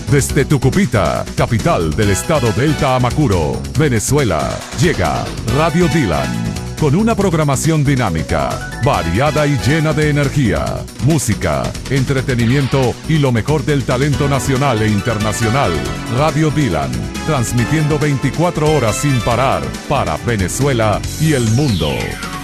Desde Tucupita, capital del estado Delta Amacuro, Venezuela, llega Radio Dylan. Con una programación dinámica, variada y llena de energía, música, entretenimiento y lo mejor del talento nacional e internacional. Radio Dylan, transmitiendo 24 horas sin parar para Venezuela y el mundo.